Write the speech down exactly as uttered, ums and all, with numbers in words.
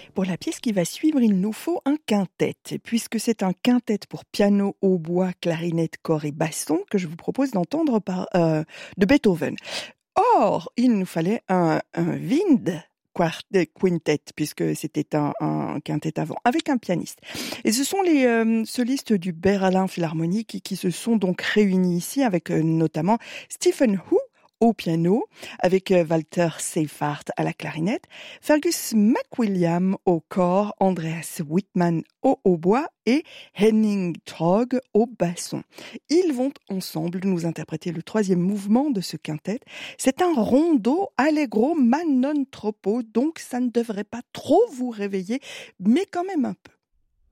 Pour la pièce qui va suivre, il nous faut un quintet. Et puisque c'est un quintet pour piano, hautbois, clarinette, cor et basson que je vous propose d'entendre par, euh, de Beethoven. Or, il nous fallait un, un wind quartet, quintet, puisque c'était un, un quintet avant, avec un pianiste. Et ce sont les euh, solistes du Berlin Philharmonique qui, qui se sont donc réunis ici avec euh, notamment Stephen Hu au piano, avec euh, Walter Seyfarth à la clarinette, Fergus McWilliam au cor, Andreas Whitman au hautbois et Henning Trog au basson. Ils vont ensemble nous interpréter le troisième mouvement de ce quintet. C'est un rondo allegro ma non troppo, donc ça ne devrait pas trop vous réveiller, mais quand même un peu.